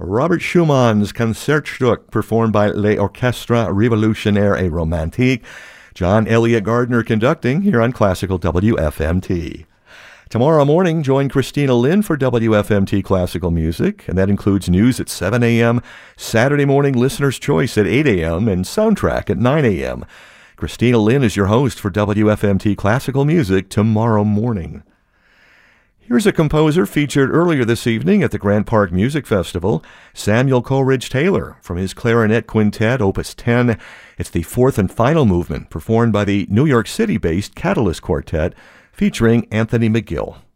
Robert Schumann's Concertstück, performed by l'Orchestre Révolutionnaire et Romantique. John Elliott Gardner conducting here on Classical WFMT. Tomorrow morning, join Christina Lynn for WFMT Classical Music, and that includes news at 7 a.m., Saturday morning Listener's Choice at 8 a.m., and Soundtrack at 9 a.m. Christina Lynn is your host for WFMT Classical Music tomorrow morning. Here's a composer featured earlier this evening at the Grant Park Music Festival, Samuel Coleridge Taylor, from his Clarinet Quintet, Opus 10. It's the fourth and final movement, performed by the New York City-based Catalyst Quartet, featuring Anthony McGill.